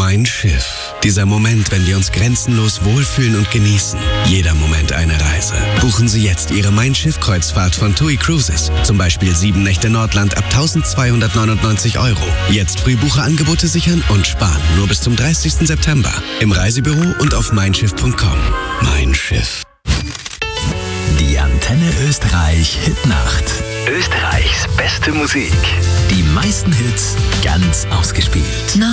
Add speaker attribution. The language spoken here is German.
Speaker 1: Mein Schiff. Dieser Moment, wenn wir uns grenzenlos wohlfühlen und genießen. Jeder Moment eine Reise. Buchen Sie jetzt Ihre Mein Schiff-Kreuzfahrt von TUI Cruises. Zum Beispiel 7 Nächte Nordland ab 1.299 €. Jetzt Frühbucherangebote sichern und sparen. Nur bis zum 30. September. Im Reisebüro und auf meinschiff.com. Mein Schiff.
Speaker 2: Die Antenne Österreich Hitnacht. Österreichs beste Musik. Die meisten Hits ganz ausgespielt.